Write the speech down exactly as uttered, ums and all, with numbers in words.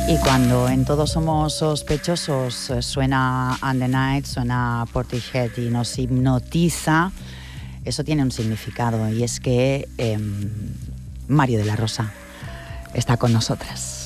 Y cuando en Todos Somos Sospechosos suena And the Night, suena Portishead y nos hipnotiza, eso tiene un significado, y es que eh, Mario de la Rosa está con nosotras.